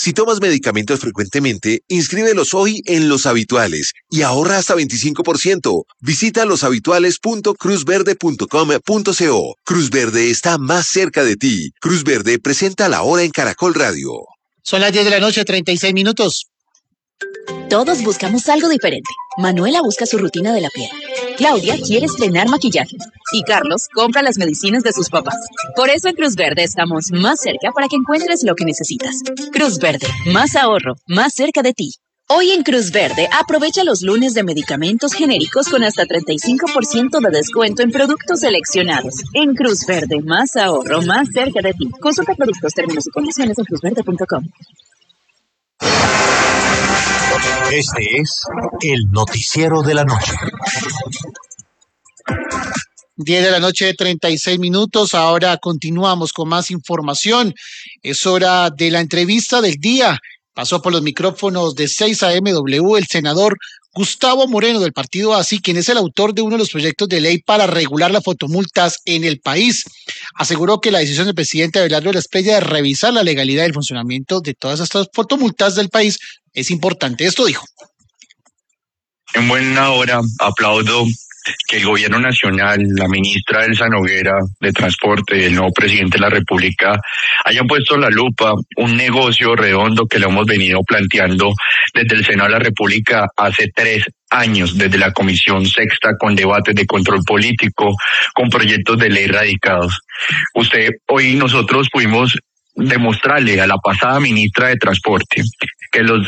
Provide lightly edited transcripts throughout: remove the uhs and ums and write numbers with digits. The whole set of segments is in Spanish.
Si tomas medicamentos frecuentemente, inscríbelos hoy en Los Habituales y ahorra hasta 25%. Visita loshabituales.cruzverde.com.co. Cruz Verde está más cerca de ti. Cruz Verde presenta La Hora en Caracol Radio. Son las 10 de la noche, 36 minutos. Todos buscamos algo diferente. Manuela busca su rutina de la piel. Claudia quiere estrenar maquillaje. Y Carlos compra las medicinas de sus papás. Por eso en Cruz Verde estamos más cerca para que encuentres lo que necesitas. Cruz Verde, más ahorro, más cerca de ti. Hoy en Cruz Verde, aprovecha los lunes de medicamentos genéricos con hasta 35% de descuento en productos seleccionados. En Cruz Verde, más ahorro, más cerca de ti. Consulta productos, términos y condiciones en cruzverde.com. Este es el noticiero de la noche. 10 de la noche, 36 minutos. Ahora continuamos con más información. Es hora de la entrevista del día. Pasó por los micrófonos de 6AMW el senador Gustavo Moreno del partido ASI, quien es el autor de uno de los proyectos de ley para regular las fotomultas en el país. Aseguró que la decisión del presidente Abelardo de la Espriella de revisar la legalidad del funcionamiento de todas estas fotomultas del país es importante. Esto dijo. En buena hora aplaudo que el gobierno nacional, la ministra Elsa Noguera de Transporte y el nuevo presidente de la República hayan puesto la lupa, un negocio redondo que lo hemos venido planteando desde el Senado de la República hace 3 años, desde la Comisión Sexta, con debates de control político, con proyectos de ley radicados. Hoy nosotros pudimos demostrarle a la pasada ministra de Transporte que los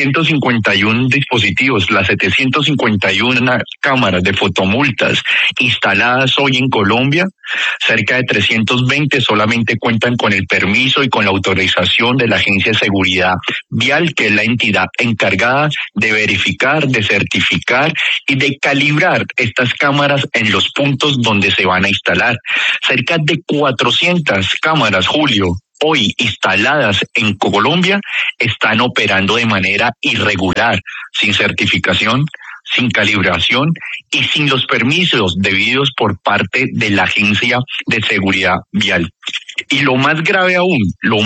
751 dispositivos, las 751 cámaras de fotomultas instaladas hoy en Colombia, cerca de 320 solamente cuentan con el permiso y con la autorización de la Agencia de Seguridad Vial, que es la entidad encargada de verificar, de certificar y de calibrar estas cámaras en los puntos donde se van a instalar. Cerca de 400 cámaras, Julio, hoy instaladas en Colombia, están operando de manera irregular, sin certificación, sin calibración y sin los permisos debidos por parte de la Agencia de Seguridad Vial. Y lo más grave aún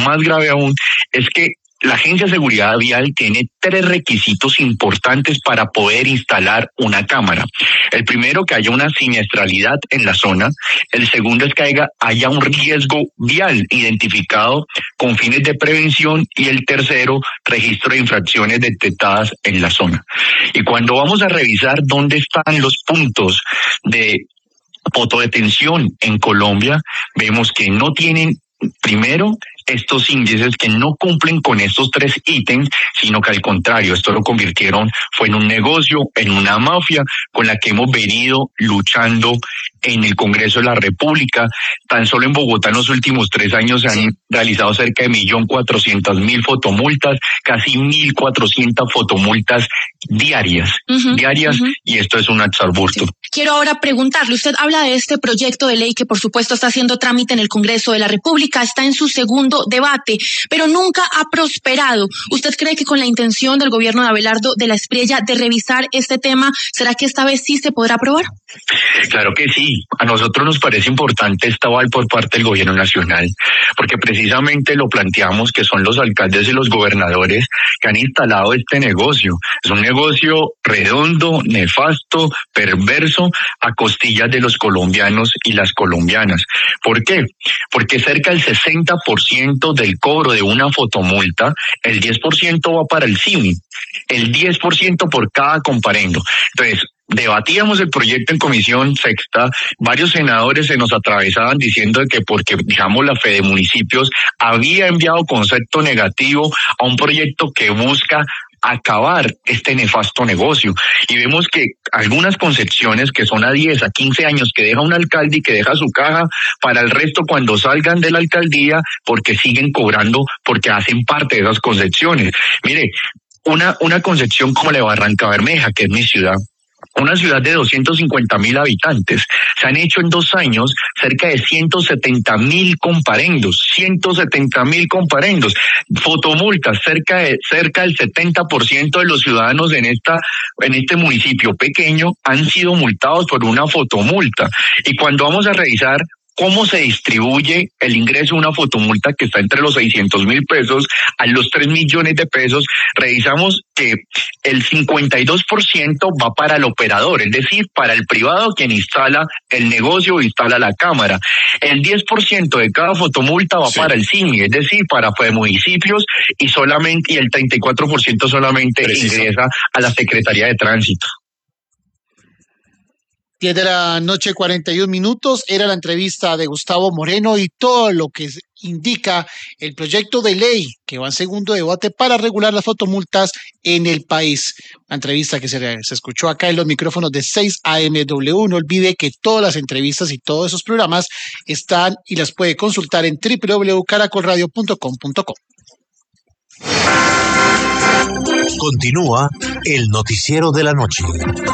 es que la Agencia de Seguridad Vial tiene 3 requisitos importantes para poder instalar una cámara. El primero, que haya una siniestralidad en la zona. El segundo es que haya un riesgo vial identificado con fines de prevención. Y el tercero, registro de infracciones detectadas en la zona. Y cuando vamos a revisar dónde están los puntos de fotodetención en Colombia, vemos que no tienen, primero, estos índices, que no cumplen con estos 3 ítems, sino que al contrario, esto lo convirtieron, fue en un negocio, en una mafia con la que hemos venido luchando en el Congreso de la República. Tan solo en Bogotá en los últimos 3 años se han realizado cerca de 1.400.000 fotomultas, casi 1.400 fotomultas diarias, y esto es un exabrupto. Quiero ahora preguntarle, usted habla de este proyecto de ley que por supuesto está haciendo trámite en el Congreso de la República, está en su segundo debate, pero nunca ha prosperado. ¿Usted cree que con la intención del gobierno de Abelardo de la Espriella de revisar este tema, será que esta vez sí se podrá aprobar? Claro que sí. A nosotros nos parece importante esta aval por parte del gobierno nacional, porque precisamente lo planteamos, que son los alcaldes y los gobernadores que han instalado este negocio. Es un negocio redondo, nefasto, perverso, a costillas de los colombianos y las colombianas. ¿Por qué? Porque cerca del 60% del cobro de una fotomulta, el 10% va para el CIMI, el 10% por cada comparendo. Entonces, debatíamos el proyecto en Comisión Sexta, varios senadores se nos atravesaban diciendo que porque, digamos, la Fede Municipios había enviado concepto negativo a un proyecto que busca acabar este nefasto negocio. Y vemos que algunas concepciones que son a 10, a 15 años, que deja un alcalde y que deja su caja para el resto cuando salgan de la alcaldía, porque siguen cobrando, porque hacen parte de esas concepciones. Mire, una concepción como la de Barranca Bermeja, que es mi ciudad, una ciudad de 250.000 habitantes. Se han hecho en 2 años cerca de 170.000 comparendos, 170.000 comparendos. Fotomultas, cerca del 70% de los ciudadanos en este municipio pequeño han sido multados por una fotomulta. Y cuando vamos a revisar cómo se distribuye el ingreso de una fotomulta que está entre los 600.000 pesos a los 3 millones de pesos, revisamos que el 52% va para el operador, es decir, para el privado quien instala el negocio o instala la cámara. El 10% de cada fotomulta va para el CIMI, es decir, para municipios, y el 34% solamente ingresa a la Secretaría de Tránsito. 10 de la noche, 41 minutos, era la entrevista de Gustavo Moreno y todo lo que indica el proyecto de ley que va en segundo debate para regular las fotomultas en el país. La entrevista que se escuchó acá en los micrófonos de 6AMW. No olvide que todas las entrevistas y todos esos programas están y las puede consultar en www.caracolradio.com.co. Continúa el noticiero de la noche.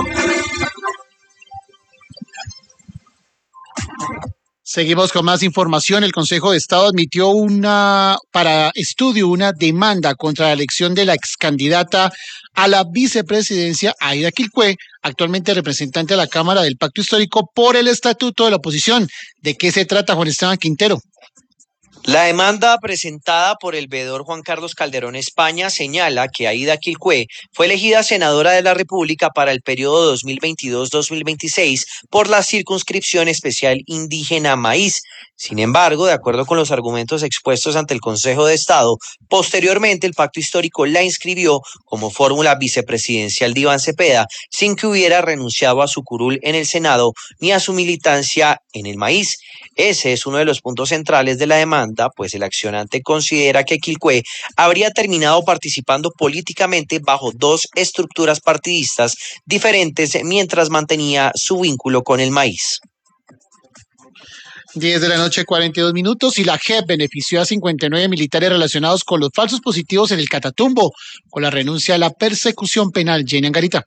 Seguimos con más información. El Consejo de Estado admitió para estudio una demanda contra la elección de la excandidata a la vicepresidencia, Aida Quilpué, actualmente representante de la Cámara del Pacto Histórico, por el estatuto de la oposición. ¿De qué se trata, Juan Esteban Quintero? La demanda presentada por el veedor Juan Carlos Calderón España señala que Aida Quilpué fue elegida senadora de la República para el periodo 2022-2026 por la circunscripción especial indígena Maíz. Sin embargo, de acuerdo con los argumentos expuestos ante el Consejo de Estado, posteriormente el Pacto Histórico la inscribió como fórmula vicepresidencial de Iván Cepeda, sin que hubiera renunciado a su curul en el Senado ni a su militancia en el Maíz. Ese es uno de los puntos centrales de la demanda, pues el accionante considera que Quilpué habría terminado participando políticamente bajo dos estructuras partidistas diferentes mientras mantenía su vínculo con el Maíz. 10 de la noche, 42 minutos, y la JEP benefició a 59 militares relacionados con los falsos positivos en el Catatumbo, con la renuncia a la persecución penal. Jenny Angarita.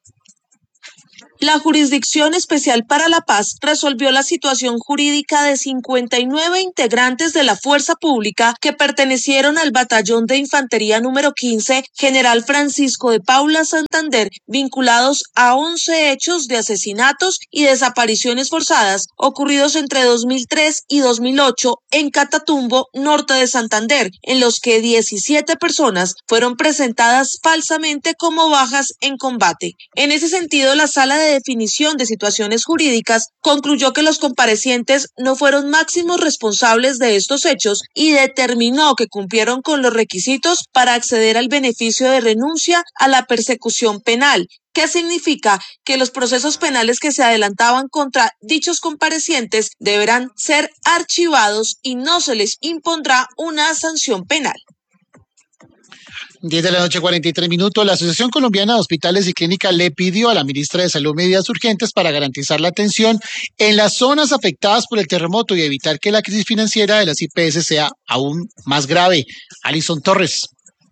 La Jurisdicción Especial para la Paz resolvió la situación jurídica de 59 integrantes de la Fuerza Pública que pertenecieron al Batallón de Infantería número 15, General Francisco de Paula Santander, vinculados a 11 hechos de asesinatos y desapariciones forzadas ocurridos entre 2003 y 2008 en Catatumbo, norte de Santander, en los que 17 personas fueron presentadas falsamente como bajas en combate. En ese sentido, la Sala de Definición de Situaciones Jurídicas concluyó que los comparecientes no fueron máximos responsables de estos hechos y determinó que cumplieron con los requisitos para acceder al beneficio de renuncia a la persecución penal. ¿Qué significa? Que los procesos penales que se adelantaban contra dichos comparecientes deberán ser archivados y no se les impondrá una sanción penal. 10 de la noche, 43 minutos. La Asociación Colombiana de Hospitales y Clínicas le pidió a la ministra de Salud medidas urgentes para garantizar la atención en las zonas afectadas por el terremoto y evitar que la crisis financiera de las IPS sea aún más grave. Alison Torres.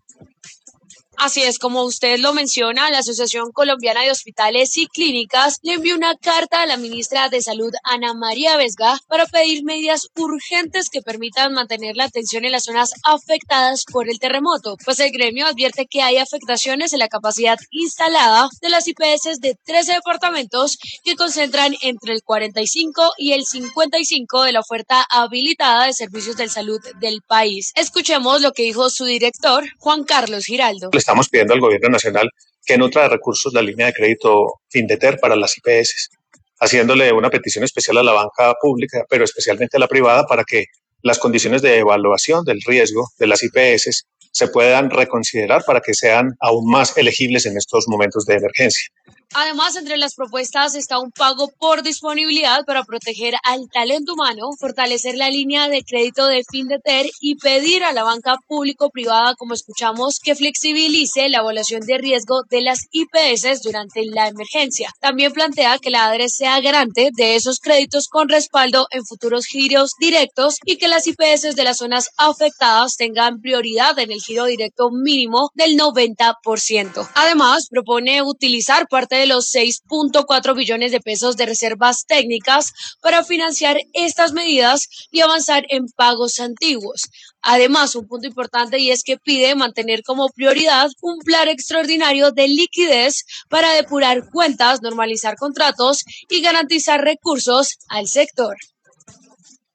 Así es, como usted lo menciona, la Asociación Colombiana de Hospitales y Clínicas le envió una carta a la ministra de Salud, Ana María Vesga, para pedir medidas urgentes que permitan mantener la atención en las zonas afectadas por el terremoto, pues el gremio advierte que hay afectaciones en la capacidad instalada de las IPS de 13 departamentos que concentran entre el 45 y el 55 de la oferta habilitada de servicios de salud del país. Escuchemos lo que dijo su director, Juan Carlos Giraldo. Estamos pidiendo al gobierno nacional que nutra de recursos la línea de crédito Findeter para las IPS, haciéndole una petición especial a la banca pública, pero especialmente a la privada, para que las condiciones de evaluación del riesgo de las IPS se puedan reconsiderar para que sean aún más elegibles en estos momentos de emergencia. Además, entre las propuestas está un pago por disponibilidad para proteger al talento humano, fortalecer la línea de crédito de Findeter y pedir a la banca público-privada, como escuchamos, que flexibilice la evaluación de riesgo de las IPS durante la emergencia. También plantea que la ADRE sea garante de esos créditos con respaldo en futuros giros directos y que las IPS de las zonas afectadas tengan prioridad en el giro directo mínimo del 90%. Además, propone utilizar parte de los 6.4 billones de pesos de reservas técnicas para financiar estas medidas y avanzar en pagos antiguos. Además, un punto importante y es que pide mantener como prioridad un plan extraordinario de liquidez para depurar cuentas, normalizar contratos y garantizar recursos al sector.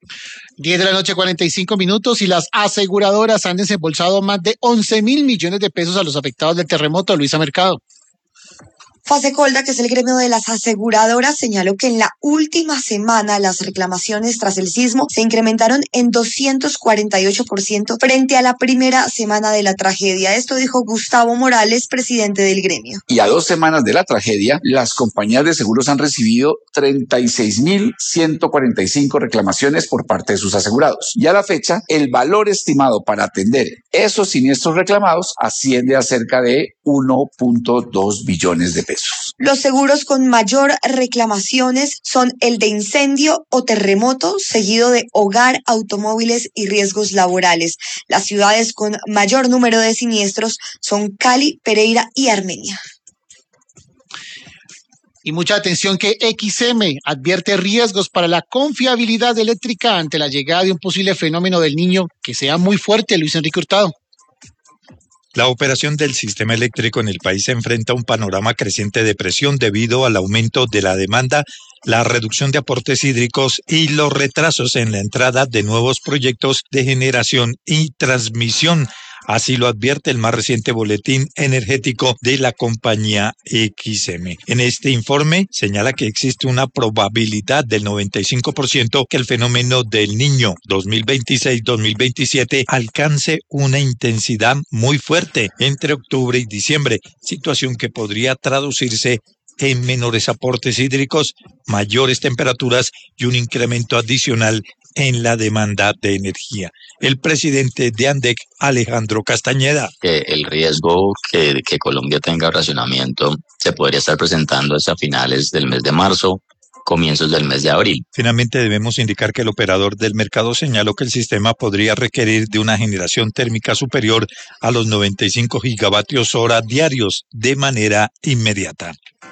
10 de la noche, 45 minutos, y las aseguradoras han desembolsado más de 11.000 millones de pesos a los afectados del terremoto. Luisa Mercado. Fasecolda, que es el gremio de las aseguradoras, señaló que en la última semana las reclamaciones tras el sismo se incrementaron en 248% frente a la primera semana de la tragedia. Esto dijo Gustavo Morales, presidente del gremio. Y a 2 semanas de la tragedia, las compañías de seguros han recibido 36.145 reclamaciones por parte de sus asegurados. Y a la fecha, el valor estimado para atender esos siniestros reclamados asciende a cerca de 1.2 billones de pesos. Los seguros con mayor reclamaciones son el de incendio o terremoto, seguido de hogar, automóviles y riesgos laborales. Las ciudades con mayor número de siniestros son Cali, Pereira y Armenia. Y mucha atención que XM advierte riesgos para la confiabilidad eléctrica ante la llegada de un posible fenómeno del Niño que sea muy fuerte. Luis Enrique Hurtado. La operación del sistema eléctrico en el país se enfrenta a un panorama creciente de presión debido al aumento de la demanda, la reducción de aportes hídricos y los retrasos en la entrada de nuevos proyectos de generación y transmisión. Así lo advierte el más reciente boletín energético de la compañía XM. En este informe señala que existe una probabilidad del 95% que el fenómeno del Niño 2026-2027 alcance una intensidad muy fuerte entre octubre y diciembre, situación que podría traducirse en menores aportes hídricos, mayores temperaturas y un incremento adicional en la demanda de energía. El presidente de ANDEC, Alejandro Castañeda. El riesgo que Colombia tenga racionamiento se podría estar presentando hasta finales del mes de marzo, comienzos del mes de abril. Finalmente debemos indicar que el operador del mercado señaló que el sistema podría requerir de una generación térmica superior a los 95 gigavatios hora diarios de manera inmediata.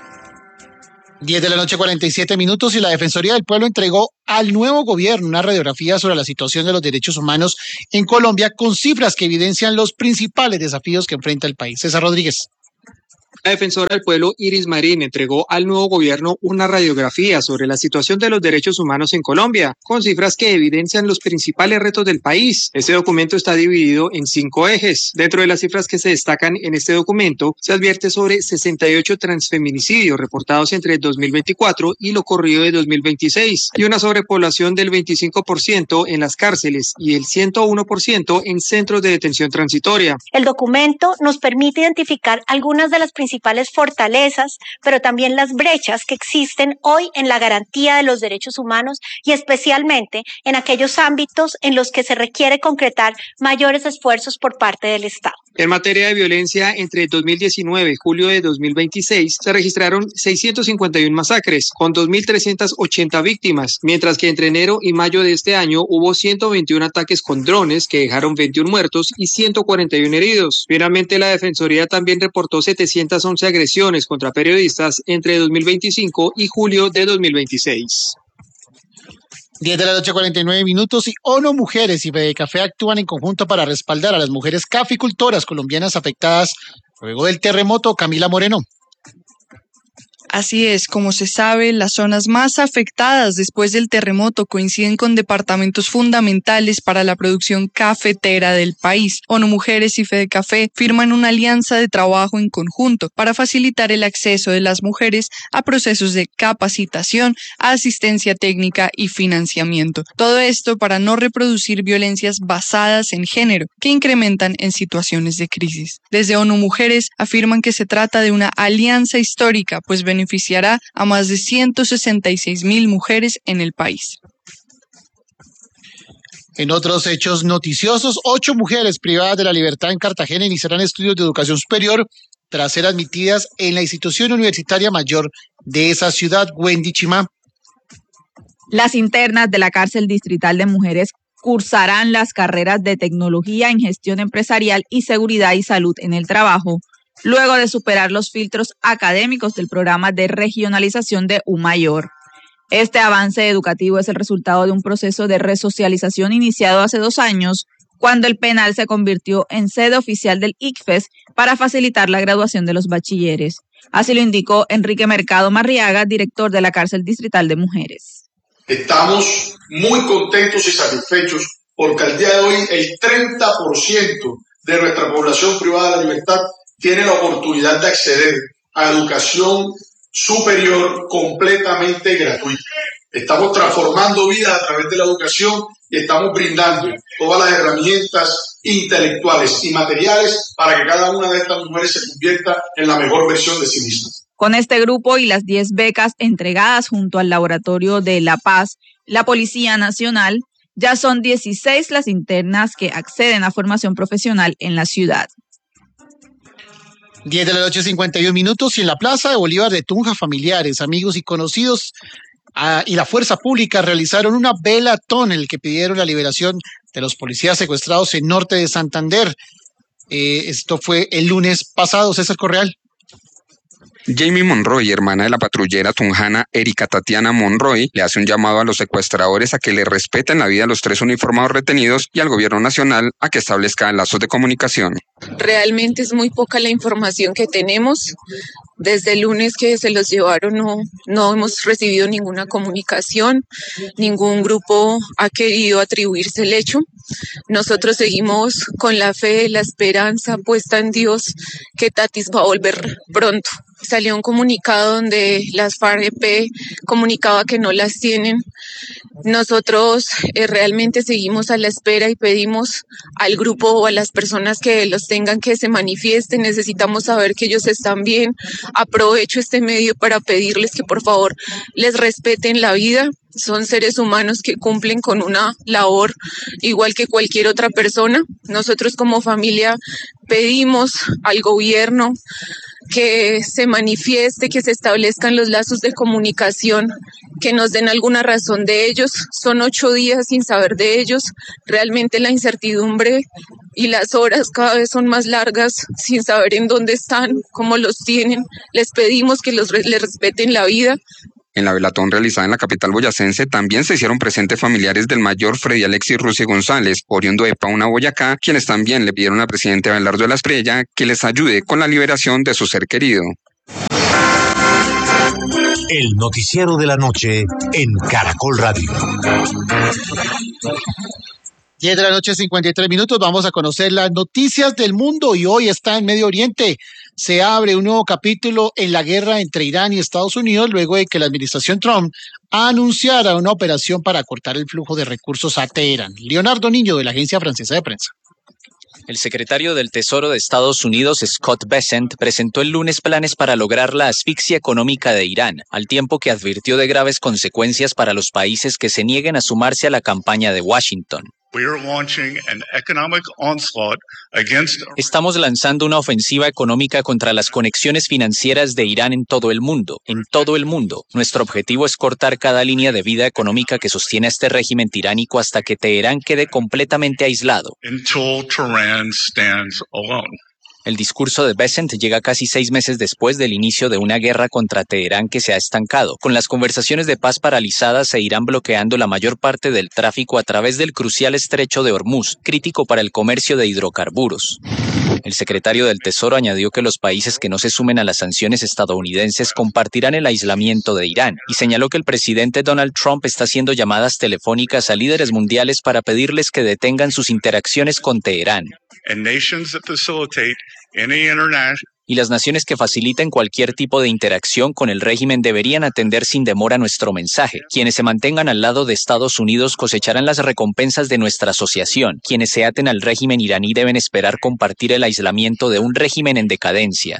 10 de la noche, 47 minutos, y la Defensoría del Pueblo entregó al nuevo gobierno una radiografía sobre la situación de los derechos humanos en Colombia con cifras que evidencian los principales desafíos que enfrenta el país. César Rodríguez. La defensora del pueblo, Iris Marín, entregó al nuevo gobierno una radiografía sobre la situación de los derechos humanos en Colombia, con cifras que evidencian los principales retos del país. Este documento está dividido en 5 ejes. Dentro de las cifras que se destacan en este documento, se advierte sobre 68 transfeminicidios reportados entre 2024 y lo corrido de 2026, y una sobrepoblación del 25% en las cárceles y el 101% en centros de detención transitoria. El documento nos permite identificar algunas de las principales fortalezas, pero también las brechas que existen hoy en la garantía de los derechos humanos y especialmente en aquellos ámbitos en los que se requiere concretar mayores esfuerzos por parte del Estado. En materia de violencia, entre 2019 y julio de 2026 se registraron 651 masacres con 2.380 víctimas, mientras que entre enero y mayo de este año hubo 121 ataques con drones que dejaron 21 muertos y 141 heridos. Finalmente, la Defensoría también reportó 711 agresiones contra periodistas entre 2025 y julio de 2026. 10 de la noche, 49 minutos, y ONU Mujeres y Fedecafé actúan en conjunto para respaldar a las mujeres caficultoras colombianas afectadas luego del terremoto. Camila Moreno. Así es, como se sabe, las zonas más afectadas después del terremoto coinciden con departamentos fundamentales para la producción cafetera del país. ONU Mujeres y Fedecafé firman una alianza de trabajo en conjunto para facilitar el acceso de las mujeres a procesos de capacitación, asistencia técnica y financiamiento. Todo esto para no reproducir violencias basadas en género que incrementan en situaciones de crisis. Desde ONU Mujeres afirman que se trata de una alianza histórica, pues beneficiará a más de 166,000 mujeres en el país. En otros hechos noticiosos, 8 mujeres privadas de la libertad en Cartagena iniciarán estudios de educación superior tras ser admitidas en la institución universitaria mayor de esa ciudad. Wendy Chimá. Las internas de la cárcel distrital de mujeres cursarán las carreras de tecnología en gestión empresarial y seguridad y salud en el trabajo, luego de superar los filtros académicos del programa de regionalización de UMayor. Este avance educativo es el resultado de un proceso de resocialización iniciado hace 2 años, cuando el penal se convirtió en sede oficial del ICFES para facilitar la graduación de los bachilleres. Así lo indicó Enrique Mercado Marriaga, director de la cárcel distrital de mujeres. Estamos muy contentos y satisfechos porque al día de hoy el 30% de nuestra población privada de la libertad tiene la oportunidad de acceder a educación superior completamente gratuita. Estamos transformando vidas a través de la educación y estamos brindando todas las herramientas intelectuales y materiales para que cada una de estas mujeres se convierta en la mejor versión de sí misma. Con este grupo y las 10 becas entregadas junto al Laboratorio de La Paz, la Policía Nacional, ya son 16 las internas que acceden a formación profesional en la ciudad. 10 de la noche, 51 minutos, y en la Plaza de Bolívar de Tunja, familiares, amigos y conocidos y la Fuerza Pública realizaron una velatón en el que pidieron la liberación de los policías secuestrados en norte de Santander. Esto fue el lunes pasado. César Correal. Jamie Monroy, hermana de la patrullera tunjana Erika Tatiana Monroy, le hace un llamado a los secuestradores a que le respeten la vida a los 3 uniformados retenidos y al gobierno nacional a que establezca lazos de comunicación. Realmente es muy poca la información que tenemos. Desde el lunes que se los llevaron no hemos recibido ninguna comunicación, ningún grupo ha querido atribuirse el hecho. Nosotros seguimos con la fe, la esperanza puesta en Dios que Tatis va a volver pronto. Salió un comunicado donde las FARC-EP comunicaba que no las tienen. Nosotros realmente seguimos a la espera y pedimos al grupo o a las personas que los tengan que se manifiesten. Necesitamos saber que ellos están bien. Aprovecho este medio para pedirles que por favor les respeten la vida. Son seres humanos que cumplen con una labor igual que cualquier otra persona. Nosotros como familia pedimos al gobierno que se manifieste, que se establezcan los lazos de comunicación, que nos den alguna razón de ellos. Son 8 días sin saber de ellos. Realmente la incertidumbre y las horas cada vez son más largas sin saber en dónde están, cómo los tienen. Les pedimos que les respeten la vida. En la velatón realizada en la capital boyacense también se hicieron presentes familiares del mayor Freddy Alexis Rusi González, oriundo de Pauna, Boyacá, quienes también le pidieron al presidente Abelardo de la Espriella que les ayude con la liberación de su ser querido. El noticiero de la noche en Caracol Radio. 10 de la noche, 53 minutos. Vamos a conocer las noticias del mundo y hoy está en Medio Oriente. Se abre un nuevo capítulo en la guerra entre Irán y Estados Unidos luego de que la administración Trump anunciara una operación para cortar el flujo de recursos a Teherán. Leonardo Niño, de la Agencia Francesa de Prensa. El secretario del Tesoro de Estados Unidos, Scott Bessent, presentó el lunes planes para lograr la asfixia económica de Irán, al tiempo que advirtió de graves consecuencias para los países que se nieguen a sumarse a la campaña de Washington. Estamos lanzando una ofensiva económica contra las conexiones financieras de Irán en todo el mundo. Nuestro objetivo es cortar cada línea de vida económica que sostiene a este régimen tiránico hasta que Teherán quede completamente aislado. El discurso de Bessent llega casi 6 meses después del inicio de una guerra contra Teherán que se ha estancado, con las conversaciones de paz paralizadas e Irán bloqueando la mayor parte del tráfico a través del crucial estrecho de Hormuz, crítico para el comercio de hidrocarburos. El secretario del Tesoro añadió que los países que no se sumen a las sanciones estadounidenses compartirán el aislamiento de Irán y señaló que el presidente Donald Trump está haciendo llamadas telefónicas a líderes mundiales para pedirles que detengan sus interacciones con Teherán. Y las naciones que faciliten cualquier tipo de interacción con el régimen deberían atender sin demora nuestro mensaje. Quienes se mantengan al lado de Estados Unidos cosecharán las recompensas de nuestra asociación. Quienes se aten al régimen iraní deben esperar compartir el aislamiento de un régimen en decadencia.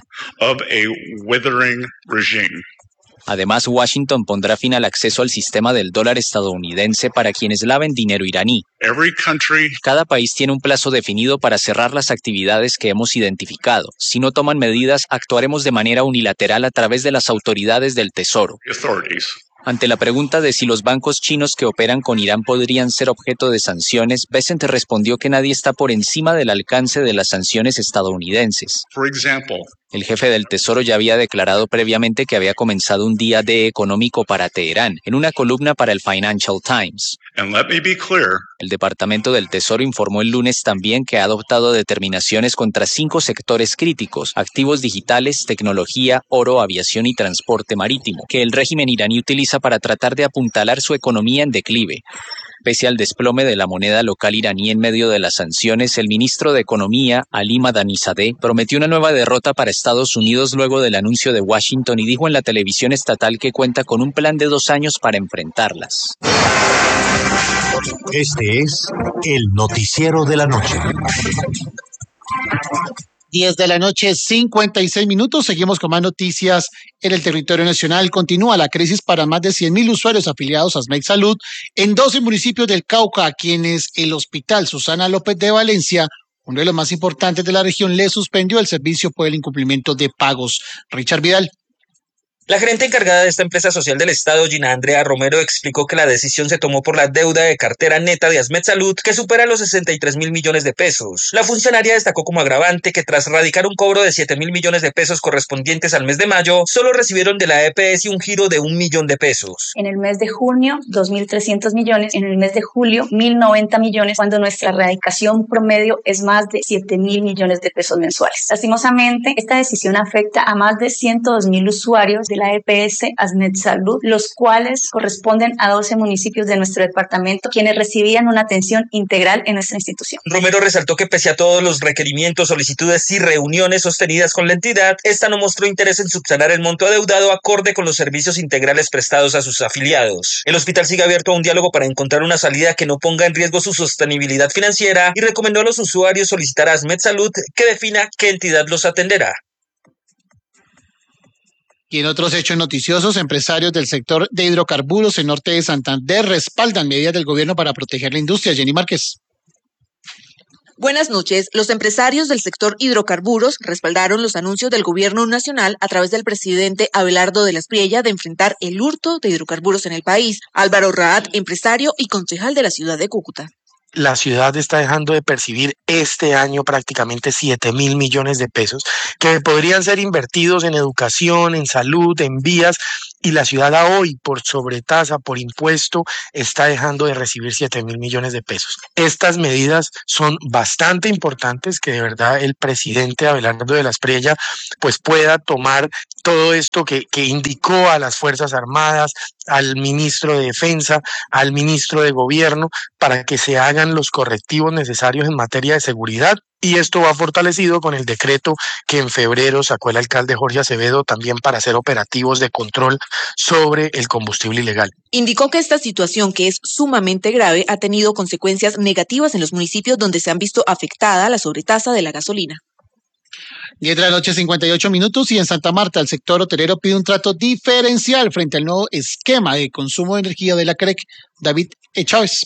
Además, Washington pondrá fin al acceso al sistema del dólar estadounidense para quienes laven dinero iraní. Cada país tiene un plazo definido para cerrar las actividades que hemos identificado. Si no toman medidas, actuaremos de manera unilateral a través de las autoridades del Tesoro. Ante la pregunta de si los bancos chinos que operan con Irán podrían ser objeto de sanciones, Bessent respondió que nadie está por encima del alcance de las sanciones estadounidenses. El jefe del Tesoro ya había declarado previamente que había comenzado un día D económico para Teherán, en una columna para el Financial Times. El Departamento del Tesoro informó el lunes también que ha adoptado determinaciones contra 5 sectores críticos: activos digitales, tecnología, oro, aviación y transporte marítimo, que el régimen iraní utiliza para tratar de apuntalar su economía en declive. Pese al desplome de la moneda local iraní en medio de las sanciones, el ministro de Economía, Ali Madani-Zadeh, prometió una nueva derrota para Estados Unidos luego del anuncio de Washington y dijo en la televisión estatal que cuenta con un plan de 2 años para enfrentarlas. Este es el noticiero de la noche. 10 de la noche, 56 minutos. Seguimos con más noticias en el territorio nacional. Continúa la crisis para más de 100.000 usuarios afiliados a ASMED Salud en 12 municipios del Cauca, a quienes el Hospital Susana López de Valencia, uno de los más importantes de la región, le suspendió el servicio por el incumplimiento de pagos. Richard Vidal. La gerente encargada de esta empresa social del Estado, Gina Andrea Romero, explicó que la decisión se tomó por la deuda de cartera neta de ASMED Salud, que supera los 63.000 millones de pesos. La funcionaria destacó como agravante que tras radicar un cobro de 7.000 millones de pesos correspondientes al mes de mayo, solo recibieron de la EPS un giro de 1 millón de pesos. En el mes de junio, 2.300 millones. En el mes de julio, 1.090 millones, cuando nuestra radicación promedio es más de 7.000 millones de pesos mensuales. Lastimosamente, esta decisión afecta a más de 102.000 usuarios de la EPS ASMED Salud, los cuales corresponden a 12 municipios de nuestro departamento, quienes recibían una atención integral en nuestra institución. Romero resaltó que pese a todos los requerimientos, solicitudes y reuniones sostenidas con la entidad, esta no mostró interés en subsanar el monto adeudado acorde con los servicios integrales prestados a sus afiliados. El hospital sigue abierto a un diálogo para encontrar una salida que no ponga en riesgo su sostenibilidad financiera y recomendó a los usuarios solicitar a ASMED Salud que defina qué entidad los atenderá. Y en otros hechos noticiosos, empresarios del sector de hidrocarburos en norte de Santander respaldan medidas del gobierno para proteger la industria. Jenny Márquez. Buenas noches. Los empresarios del sector hidrocarburos respaldaron los anuncios del gobierno nacional a través del presidente Abelardo de la Espriella de enfrentar el hurto de hidrocarburos en el país. Álvaro Raad, empresario y concejal de la ciudad de Cúcuta. La ciudad está dejando de percibir este año prácticamente 7.000 millones de pesos que podrían ser invertidos en educación, en salud, en vías, y la ciudad a hoy, por sobretasa, por impuesto, está dejando de recibir 7.000 millones de pesos. Estas medidas son bastante importantes, que de verdad el presidente Abelardo de la Espriella pues pueda tomar todo esto que indicó a las Fuerzas Armadas, al ministro de Defensa, al ministro de Gobierno, para que se hagan los correctivos necesarios en materia de seguridad. Y esto va fortalecido con el decreto que en febrero sacó el alcalde Jorge Acevedo también para hacer operativos de control sobre el combustible ilegal. Indicó que esta situación, que es sumamente grave, ha tenido consecuencias negativas en los municipios donde se han visto afectada la sobretasa de la gasolina. 10 de la noche, 58 minutos, y en Santa Marta el sector hotelero pide un trato diferencial frente al nuevo esquema de consumo de energía de la CREC. David Chávez.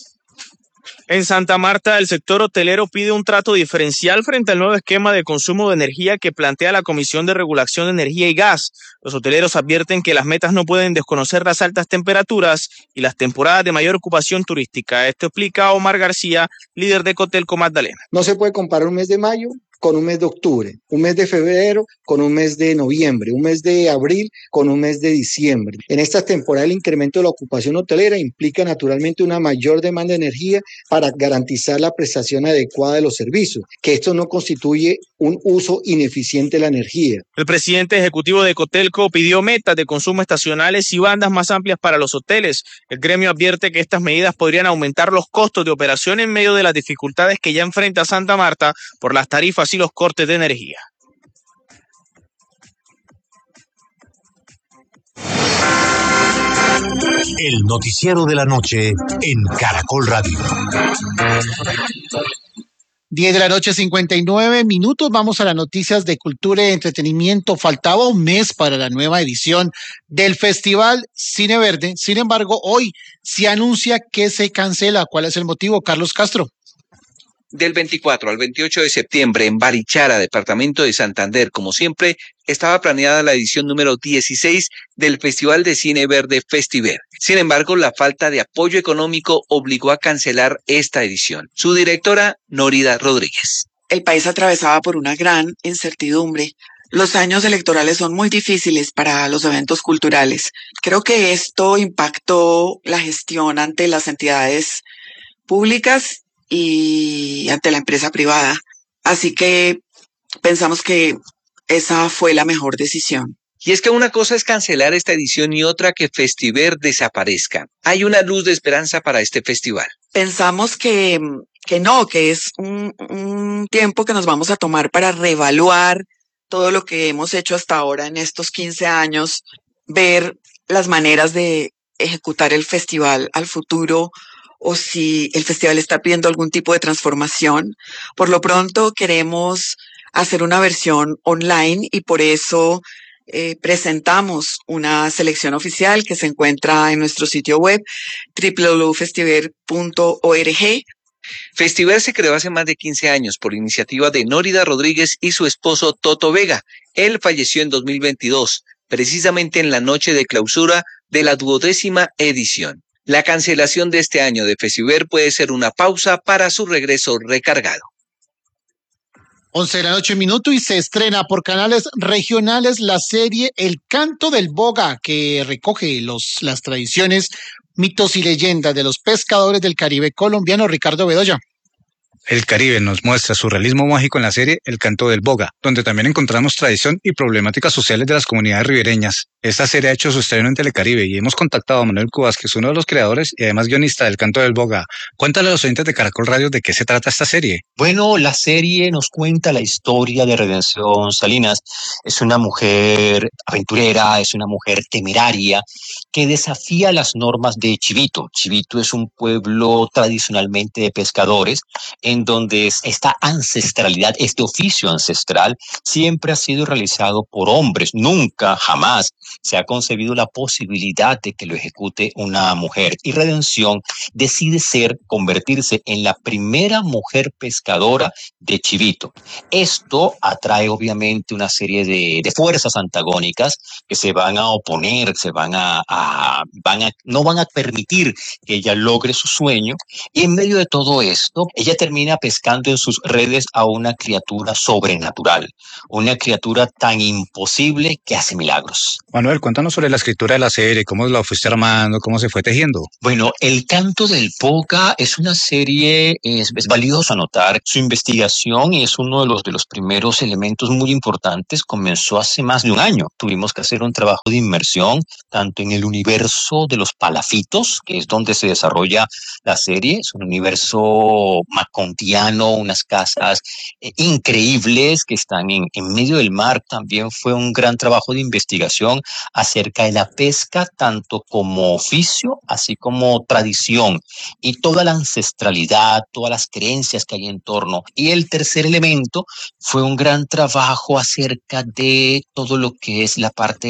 En Santa Marta, el sector hotelero pide un trato diferencial frente al nuevo esquema de consumo de energía que plantea la Comisión de Regulación de Energía y Gas. Los hoteleros advierten que las metas no pueden desconocer las altas temperaturas y las temporadas de mayor ocupación turística. Esto explica Omar García, líder de Cotelco Magdalena. No se puede comparar un mes de mayo con un mes de octubre, un mes de febrero con un mes de noviembre, un mes de abril con un mes de diciembre. En esta temporada el incremento de la ocupación hotelera implica naturalmente una mayor demanda de energía para garantizar la prestación adecuada de los servicios, que esto no constituye un uso ineficiente de la energía. El presidente ejecutivo de Cotelco pidió metas de consumo estacionales y bandas más amplias para los hoteles. El gremio advierte que estas medidas podrían aumentar los costos de operación en medio de las dificultades que ya enfrenta Santa Marta por las tarifas y los cortes de energía. El noticiero de la noche en Caracol Radio. 10 de la noche, 59 minutos. Vamos a las noticias de cultura y entretenimiento. Faltaba un mes para la nueva edición del Festival Cine Verde. Sin embargo, hoy se anuncia que se cancela. ¿Cuál es el motivo, Carlos Castro? Del 24 al 28 de septiembre en Barichara, departamento de Santander, como siempre, estaba planeada la edición número 16 del Festival de Cine Verde Festiver. Sin embargo, la falta de apoyo económico obligó a cancelar esta edición. Su directora, Norida Rodríguez. El país atravesaba por una gran incertidumbre Los años electorales son muy difíciles para los eventos culturales. Creo que esto impactó la gestión ante las entidades públicas y ante la empresa privada. Así que pensamos que esa fue la mejor decisión. Y es que una cosa es cancelar esta edición y otra que Festiver desaparezca. Hay una luz de esperanza para este festival. Pensamos que es un tiempo que nos vamos a tomar para reevaluar todo lo que hemos hecho hasta ahora en estos 15 años, ver las maneras de ejecutar el festival al futuro o si el festival está pidiendo algún tipo de transformación. Por lo pronto queremos hacer una versión online y por eso presentamos una selección oficial que se encuentra en nuestro sitio web www.festiver.org. Festiver se creó hace más de 15 años por iniciativa de Nórida Rodríguez y su esposo Toto Vega. Él falleció en 2022, precisamente en la noche de clausura de la 12ª edición. La cancelación de este año de Festiver puede ser una pausa para su regreso recargado. 11 de la noche, minuto, y se estrena por canales regionales la serie El Canto del Boga, que recoge las tradiciones, mitos y leyendas de los pescadores del Caribe colombiano. Ricardo Bedoya. El Caribe nos muestra su realismo mágico en la serie El Canto del Boga, donde también encontramos tradición y problemáticas sociales de las comunidades ribereñas. Esta serie ha hecho su estreno en Telecaribe y hemos contactado a Manuel Cubas, que es uno de los creadores y además guionista del Canto del Boga. Cuéntale a los oyentes de Caracol Radio de qué se trata esta serie. Bueno, la serie nos cuenta la historia de Redención Salinas. Es una mujer aventurera, es una mujer temeraria que desafía las normas de Chivito. Chivito es un pueblo tradicionalmente de pescadores, en donde esta ancestralidad, este oficio ancestral, siempre ha sido realizado por hombres. Nunca, jamás se ha concebido la posibilidad de que lo ejecute una mujer. Y Redención decide convertirse en la primera mujer pescadora de Chivito. Esto atrae obviamente una serie de fuerzas antagónicas que se van a oponer, no van a permitir que ella logre su sueño. Y en medio de todo esto, ella termina pescando en sus redes a una criatura sobrenatural, una criatura tan imposible que hace milagros. Manuel, cuéntanos sobre la escritura de la serie, cómo la fuiste armando, cómo se fue tejiendo. Bueno, El Canto del Boga es una serie, es valioso anotar su investigación y es uno de los primeros elementos muy importantes. Comenzó hace más de un año. Tuvimos que hacer un trabajo de inmersión, tanto en el universo de los palafitos, que es donde se desarrolla la serie. Es un universo macontiano, unas casas increíbles que están en medio del mar. También fue un gran trabajo de investigación acerca de la pesca, tanto como oficio, así como tradición, y toda la ancestralidad, todas las creencias que hay en torno. Y el tercer elemento fue un gran trabajo acerca de todo lo que es la parte